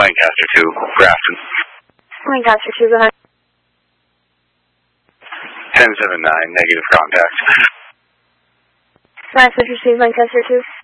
Lancaster 2, Grafton. Lancaster 2, go ahead. 1079, negative contact. Message received, Lancaster 2.